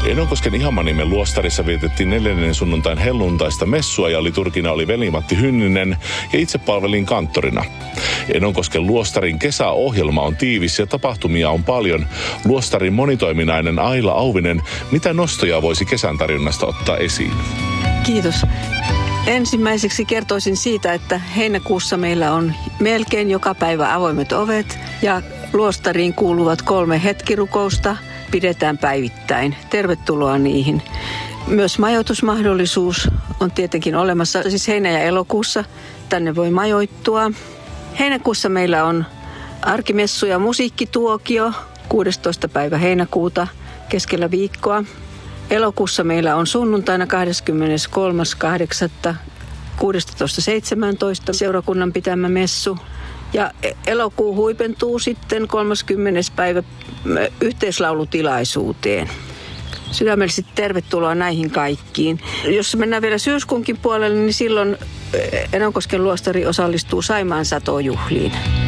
Enonkosken Ihamanniemen luostarissa vietettiin 4. sunnuntain helluntaista messua ja liturgina oli Veli-Matti Hynninen ja itse palvelin kanttorina. Enonkosken luostarin kesäohjelma on tiivis ja tapahtumia on paljon. Luostarin monitoiminainen Aila Auvinen, mitä nostoja voisi kesän tarjonnasta ottaa esiin? Kiitos. Ensimmäiseksi kertoisin siitä, että heinäkuussa meillä on melkein joka päivä avoimet ovet ja luostariin kuuluvat 3 hetkirukousta pidetään päivittäin. Tervetuloa niihin. Myös majoitusmahdollisuus on tietenkin olemassa, siis heinä- ja elokuussa tänne voi majoittua. Heinäkuussa meillä on arkimessu ja musiikkituokio 16. päivä heinäkuuta keskellä viikkoa. Elokuussa meillä on sunnuntaina 23.8. 16.17. seurakunnan pitämä messu. Ja elokuu huipentuu sitten 30. päivä yhteislaulutilaisuuteen. Sydämellisesti tervetuloa näihin kaikkiin. Jos mennään vielä syyskuunkin puolelle, niin silloin Enonkosken luostari osallistuu Saimaan satojuhliin.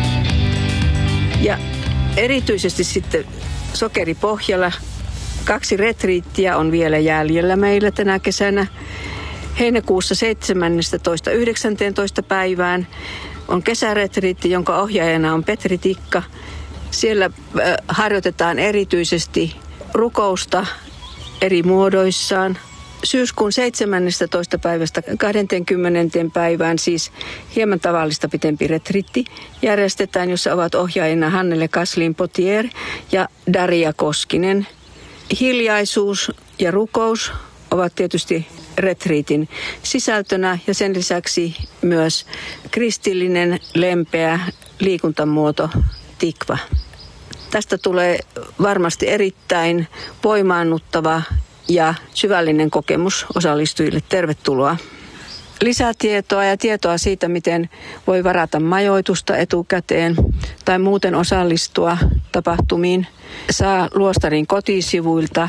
Ja erityisesti sitten Sokeripohjalla 2 retriittiä on vielä jäljellä meillä tänä kesänä. Heinäkuussa 17.–19. päivään on kesäretriitti, jonka ohjaajana on Petri Tikka. Siellä harjoitetaan erityisesti rukousta eri muodoissaan. Syyskuun 17. päivästä 20. päivään siis hieman tavallista pitempi retriitti järjestetään, jossa ovat ohjaajina Hannele Kaslin-Potier ja Daria Koskinen. Hiljaisuus ja rukous ovat tietysti retriitin sisältönä ja sen lisäksi myös kristillinen, lempeä liikuntamuoto tikva. Tästä tulee varmasti erittäin voimaannuttava ja syvällinen kokemus osallistujille. Tervetuloa. Lisätietoa ja tietoa siitä, miten voi varata majoitusta etukäteen tai muuten osallistua tapahtumiin, saa luostarin kotisivuilta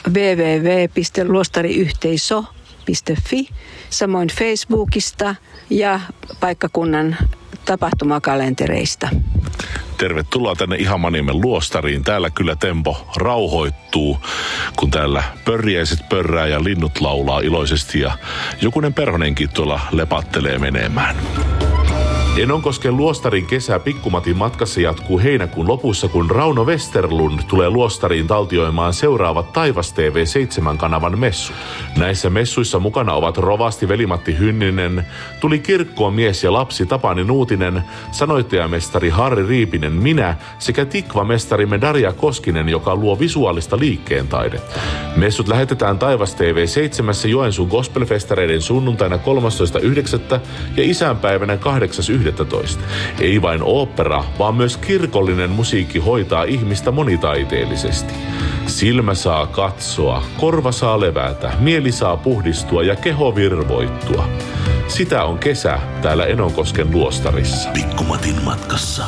www.luostariyhteiso.fi, samoin Facebookista ja paikkakunnan tapahtumakalentereista. Tervetuloa tänne Ihamanniemen luostariin. Täällä kyllä tempo rauhoittuu, kun täällä pörjäiset pörrää ja linnut laulaa iloisesti ja jokunen perhonenkin tuolla lepattelee menemään. Enonkosken luostarin kesä Pikkumatin matkassa jatkuu heinäkuun lopussa, kun Rauno Westerlund tulee luostariin taltioimaan seuraavat Taivas TV 7-kanavan messut. Näissä messuissa mukana ovat rovasti Veli-Matti Hynninen, tuli kirkkoon mies ja lapsi Tapani Nuutinen, sanoittajamestari Harri Riipinen, minä sekä tikvamestarimme Daria Koskinen, joka luo visuaalista liikkeentaidetta. Messut lähetetään Taivas TV 7 Joensuun gospelfestareiden sunnuntaina 13.9. ja isänpäivänä 8.11. Ei vain ooppera, vaan myös kirkollinen musiikki hoitaa ihmistä monitaiteellisesti. Silmä saa katsoa, korva saa levätä, mieli saa puhdistua ja keho virvoittua. Sitä on kesä täällä Enonkosken luostarissa. Pikkumatin matkassa.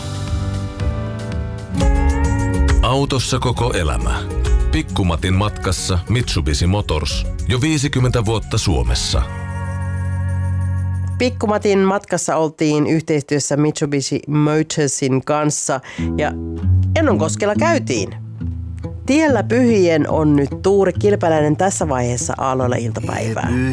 Autossa koko elämä. Pikkumatin matkassa Mitsubishi Motors. Jo 50 vuotta Suomessa. Pikkumatin matkassa oltiin yhteistyössä Mitsubishi Motorsin kanssa ja Enonkoskella käytiin. Tiellä pyhien on nyt Tuuri Kilpeläinen tässä vaiheessa Aalloilla iltapäivää.